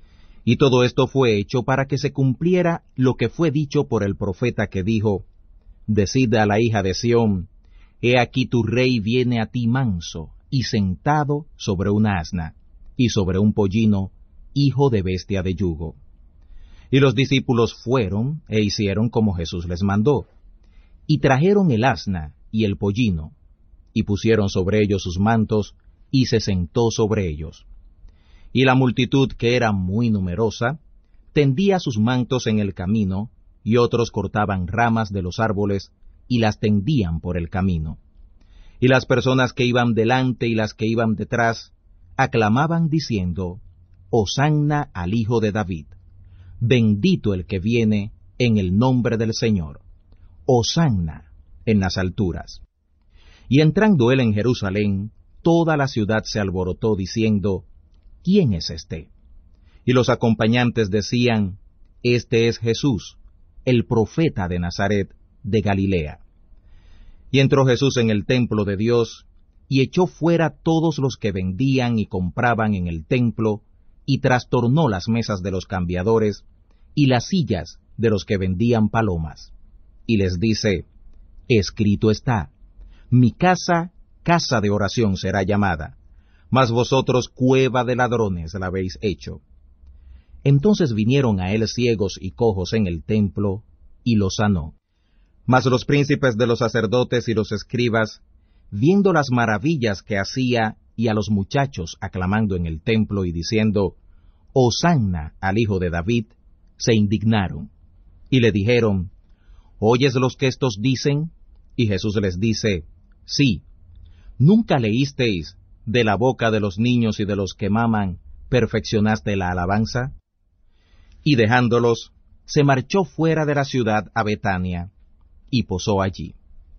Y todo esto fue hecho para que se cumpliera lo que fue dicho por el profeta que dijo: Decid a la hija de Sión: He aquí tu rey viene a ti manso, y sentado sobre una asna, y sobre un pollino, hijo de bestia de yugo. Y los discípulos fueron e hicieron como Jesús les mandó, y trajeron el asna y el pollino, y pusieron sobre ellos sus mantos, y se sentó sobre ellos. Y la multitud, que era muy numerosa, tendía sus mantos en el camino, y otros cortaban ramas de los árboles, y las tendían por el camino. Y las personas que iban delante y las que iban detrás, aclamaban diciendo: Hosanna al Hijo de David. Bendito el que viene en el nombre del Señor. Hosanna en las alturas. Y entrando él en Jerusalén, toda la ciudad se alborotó diciendo: ¿Quién es este? Y los acompañantes decían: Este es Jesús, el profeta de Nazaret de Galilea. Y entró Jesús en el templo de Dios, y echó fuera todos los que vendían y compraban en el templo, y trastornó las mesas de los cambiadores, y las sillas de los que vendían palomas. Y les dice: Escrito está: Mi casa, casa de oración será llamada, mas vosotros cueva de ladrones la habéis hecho. Entonces vinieron a él ciegos y cojos en el templo, y los sanó. Mas los príncipes de los sacerdotes y los escribas, viendo las maravillas que hacía, y a los muchachos aclamando en el templo y diciendo: Hosanna al Hijo de David, se indignaron, y le dijeron: ¿Oyes los que estos dicen? Y Jesús les dice: Sí. ¿Nunca leísteis: de la boca de los niños y de los que maman, perfeccionaste la alabanza? Y dejándolos, se marchó fuera de la ciudad a Betania, y posó allí.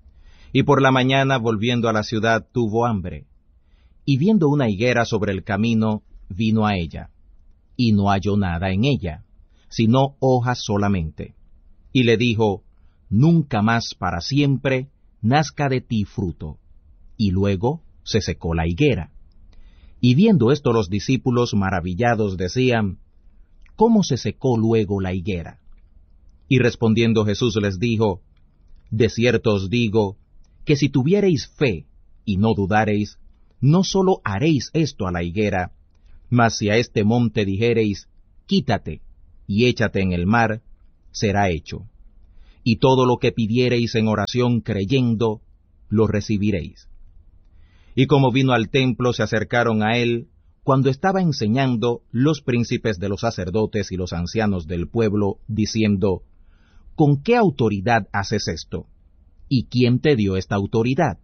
Y por la mañana, volviendo a la ciudad, tuvo hambre. Y viendo una higuera sobre el camino, vino a ella, y no halló nada en ella, sino hojas solamente. Y le dijo: Nunca más para siempre nazca de ti fruto. Y luego se secó la higuera. Y viendo esto los discípulos maravillados decían: ¿Cómo se secó luego la higuera? Y respondiendo Jesús les dijo: De cierto os digo, que si tuviereis fe, y no dudareis, no sólo haréis esto a la higuera, mas si a este monte dijereis: Quítate, y échate en el mar, será hecho. Y todo lo que pidiereis en oración creyendo, lo recibiréis. Y como vino al templo, se acercaron a él, cuando estaba enseñando, los príncipes de los sacerdotes y los ancianos del pueblo, diciendo, ¿con qué autoridad haces esto? ¿Y quién te dio esta autoridad?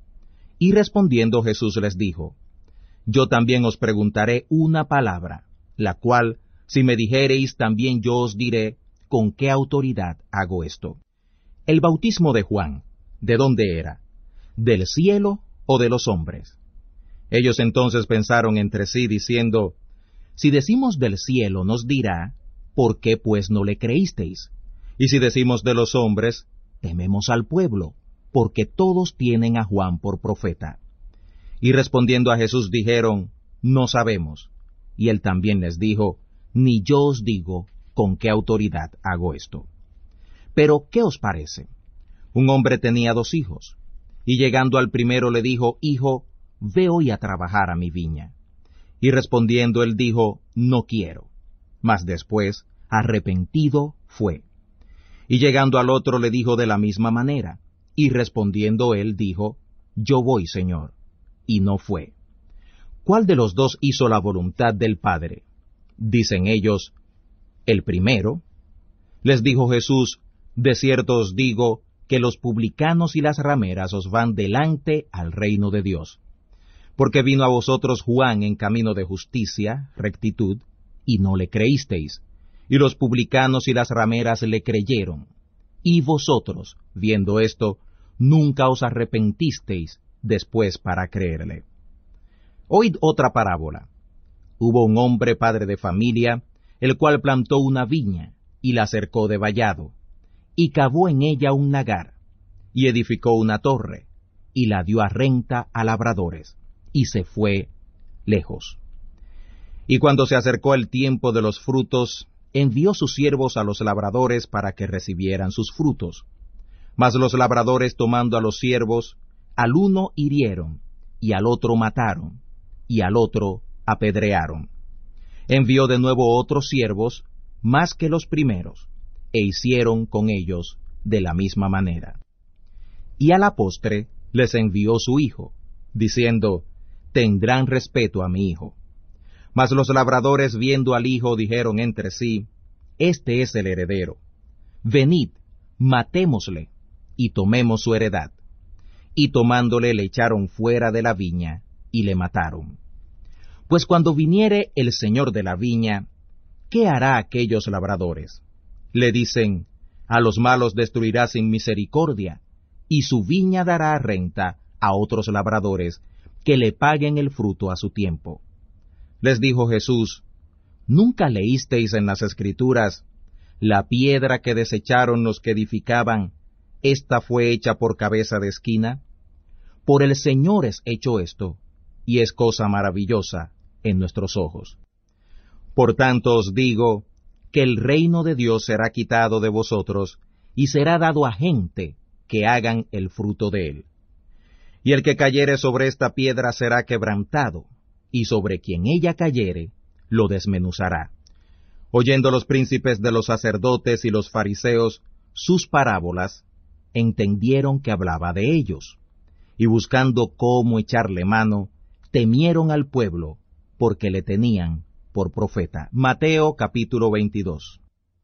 Y respondiendo Jesús les dijo, yo también os preguntaré una palabra, la cual, si me dijereis, también yo os diré con qué autoridad hago esto. El bautismo de Juan, ¿de dónde era? ¿Del cielo o de los hombres? Ellos entonces pensaron entre sí, diciendo, si decimos del cielo, nos dirá, ¿por qué pues no le creísteis? Y si decimos de los hombres, tememos al pueblo, porque todos tienen a Juan por profeta. Y respondiendo a Jesús dijeron, no sabemos. Y él también les dijo, ni yo os digo con qué autoridad hago esto. Pero, ¿qué os parece? Un hombre tenía dos hijos, y llegando al primero le dijo, hijo, ve hoy a trabajar a mi viña. Y respondiendo él dijo, no quiero. Mas después, arrepentido, fue. Y llegando al otro le dijo de la misma manera, y respondiendo él dijo, yo voy, Señor, y no fue. ¿Cuál de los dos hizo la voluntad del Padre? Dicen ellos, el primero. Les dijo Jesús, de cierto os digo, que los publicanos y las rameras os van delante al reino de Dios. Porque vino a vosotros Juan en camino de justicia, rectitud, y no le creísteis, y los publicanos y las rameras le creyeron. Y vosotros, viendo esto, nunca os arrepentisteis después para creerle. Oíd otra parábola. Hubo un hombre padre de familia, el cual plantó una viña, y la cercó de vallado, y cavó en ella un lagar, y edificó una torre, y la dio a renta a labradores, y se fue lejos. Y cuando se acercó el tiempo de los frutos, envió sus siervos a los labradores para que recibieran sus frutos. Mas los labradores, tomando a los siervos, al uno hirieron, y al otro mataron, y al otro apedrearon. Envió de nuevo otros siervos, más que los primeros, e hicieron con ellos de la misma manera. Y a la postre les envió su hijo, diciendo, tendrán respeto a mi hijo. Mas los labradores, viendo al hijo, dijeron entre sí, este es el heredero. Venid, matémosle, y tomemos su heredad. Y tomándole le echaron fuera de la viña, y le mataron. Pues cuando viniere el señor de la viña, ¿qué hará aquellos labradores? Le dicen, a los malos destruirá sin misericordia, y su viña dará renta a otros labradores, que le paguen el fruto a su tiempo. Les dijo Jesús, ¿nunca leísteis en las Escrituras, la piedra que desecharon los que edificaban, esta fue hecha por cabeza de esquina? Por el Señor es hecho esto, y es cosa maravillosa en nuestros ojos. Por tanto os digo, que el reino de Dios será quitado de vosotros, y será dado a gente que hagan el fruto de él. Y el que cayere sobre esta piedra será quebrantado, y sobre quien ella cayere, lo desmenuzará. Oyendo los príncipes de los sacerdotes y los fariseos sus parábolas, entendieron que hablaba de ellos, y buscando cómo echarle mano, temieron al pueblo, porque le tenían por profeta. Mateo capítulo veintidós.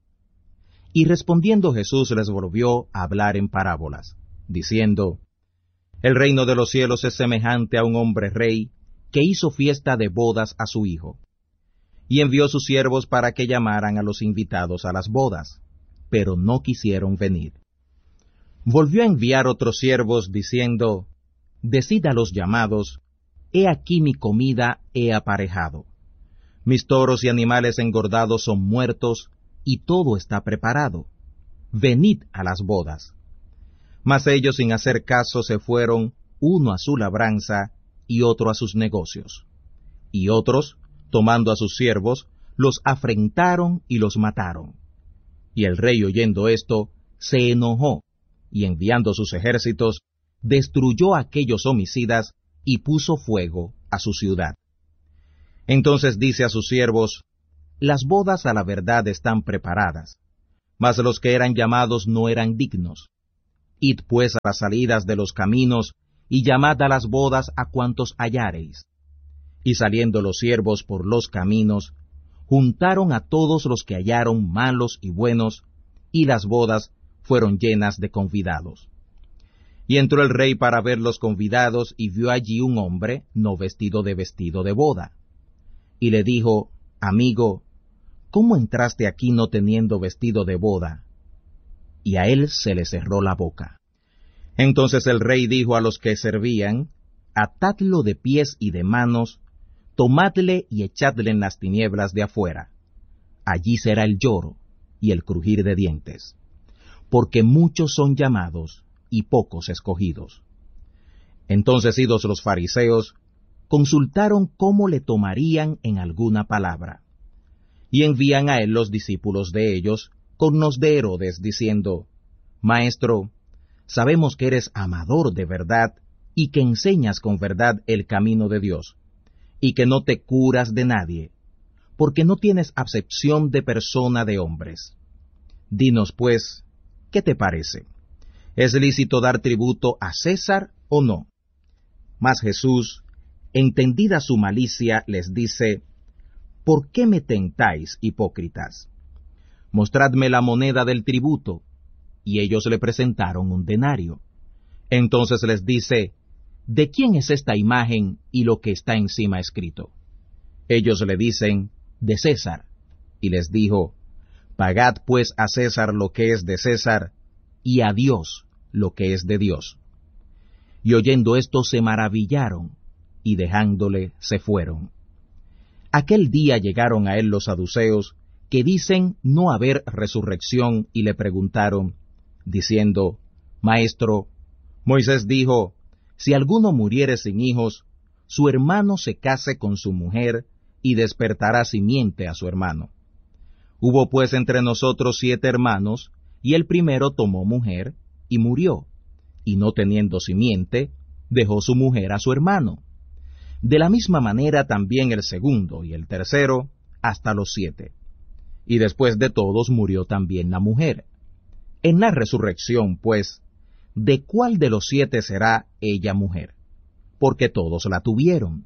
Y respondiendo Jesús les volvió a hablar en parábolas, diciendo, el reino de los cielos es semejante a un hombre rey, que hizo fiesta de bodas a su hijo. Y envió sus siervos para que llamaran a los invitados a las bodas, pero no quisieron venir. Volvió a enviar otros siervos, diciendo, decid a los llamados, he aquí mi comida he aparejado. Mis toros y animales engordados son muertos, y todo está preparado. Venid a las bodas. Mas ellos sin hacer caso se fueron, uno a su labranza, y otro a sus negocios. Y otros, tomando a sus siervos, los afrentaron y los mataron. Y el rey, oyendo esto, se enojó, y enviando sus ejércitos, destruyó a aquellos homicidas, y puso fuego a su ciudad. Entonces dice a sus siervos, las bodas a la verdad están preparadas, mas los que eran llamados no eran dignos. Id pues a las salidas de los caminos, y llamad a las bodas a cuantos hallareis. Y saliendo los siervos por los caminos, juntaron a todos los que hallaron, malos y buenos, y las bodas fueron llenas de convidados. Y entró el rey para ver los convidados, y vio allí un hombre no vestido de vestido de boda. Y le dijo, Amigo, ¿cómo entraste aquí no teniendo vestido de boda? Y a él se le cerró la boca. Entonces el rey dijo a los que servían, Atadlo de pies y de manos, tomadle y echadle en las tinieblas de afuera. Allí será el lloro y el crujir de dientes, porque muchos son llamados y pocos escogidos. Entonces idos los fariseos, consultaron cómo le tomarían en alguna palabra. Y envían a él los discípulos de ellos, con los de Herodes, diciendo, Maestro, sabemos que eres amador de verdad, y que enseñas con verdad el camino de Dios, y que no te curas de nadie, porque no tienes acepción de persona de hombres. Dinos pues, ¿qué te parece? ¿Es lícito dar tributo a César o no? Mas Jesús, entendida su malicia, les dice, ¿por qué me tentáis, hipócritas? Mostradme la moneda del tributo. Y ellos le presentaron un denario. Entonces les dice, ¿de quién es esta imagen y lo que está encima escrito? Ellos le dicen, de César. Y les dijo, Pagad pues a César lo que es de César, y a Dios lo que es de Dios. Y oyendo esto se maravillaron, y dejándole se fueron. Aquel día llegaron a él los saduceos, que dicen no haber resurrección, y le preguntaron, diciendo, Maestro, Moisés dijo, si alguno muriere sin hijos, su hermano se case con su mujer, y despertará simiente a su hermano. Hubo pues entre nosotros siete hermanos, y el primero tomó mujer, y murió, y no teniendo simiente, dejó su mujer a su hermano. De la misma manera también el segundo y el tercero, hasta los siete. Y después de todos murió también la mujer. En la resurrección, pues, ¿de cuál de los siete será ella mujer? Porque todos la tuvieron.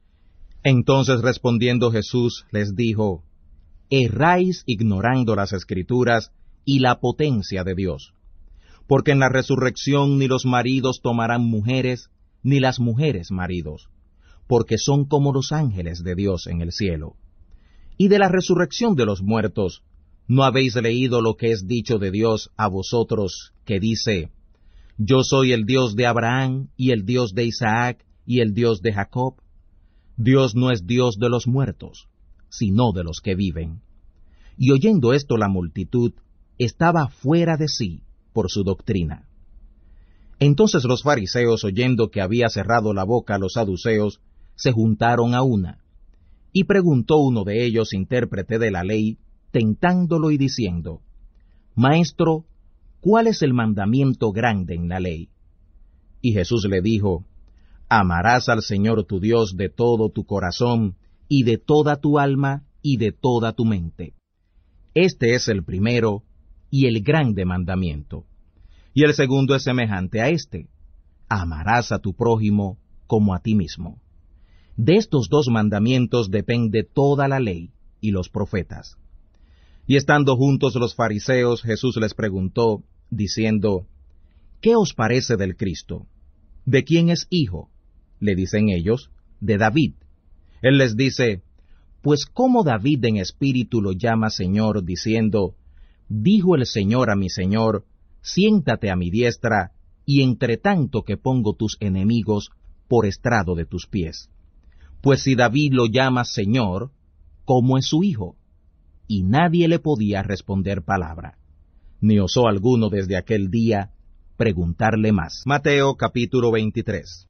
Entonces respondiendo Jesús les dijo, Erráis ignorando las Escrituras y la potencia de Dios. Porque en la resurrección ni los maridos tomarán mujeres, ni las mujeres maridos, porque son como los ángeles de Dios en el cielo. Y de la resurrección de los muertos, ¿no habéis leído lo que es dicho de Dios a vosotros, que dice, Yo soy el Dios de Abraham, y el Dios de Isaac, y el Dios de Jacob? Dios no es Dios de los muertos, sino de los que viven. Y oyendo esto la multitud estaba fuera de sí por su doctrina. Entonces los fariseos, oyendo que había cerrado la boca a los saduceos, se juntaron a una. Y preguntó uno de ellos, intérprete de la ley, tentándolo y diciendo, Maestro, ¿cuál es el mandamiento grande en la ley? Y Jesús le dijo, Amarás al Señor tu Dios de todo tu corazón, y de toda tu alma, y de toda tu mente. Este es el primero y el grande mandamiento. Y el segundo es semejante a este, amarás a tu prójimo como a ti mismo. De estos dos mandamientos depende toda la ley y los profetas. Y estando juntos los fariseos, Jesús les preguntó, diciendo, ¿Qué os parece del Cristo? ¿De quién es hijo? Le dicen ellos, de David. Él les dice, pues cómo David en espíritu lo llama Señor, diciendo, dijo el Señor a mi Señor, siéntate a mi diestra, y entre tanto que pongo tus enemigos por estrado de tus pies. Pues si David lo llama Señor, ¿cómo es su hijo? Y nadie le podía responder palabra, ni osó alguno desde aquel día preguntarle más. Mateo capítulo veintitrés.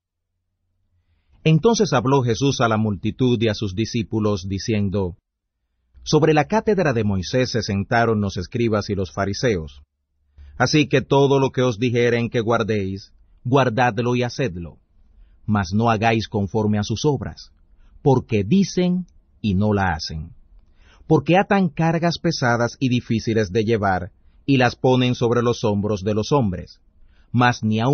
Entonces habló Jesús a la multitud y a sus discípulos, diciendo, Sobre la cátedra de Moisés se sentaron los escribas y los fariseos. Así que todo lo que os dijeren que guardéis, guardadlo y hacedlo, mas no hagáis conforme a sus obras, porque dicen y no la hacen. Porque atan cargas pesadas y difíciles de llevar, y las ponen sobre los hombros de los hombres, mas ni aun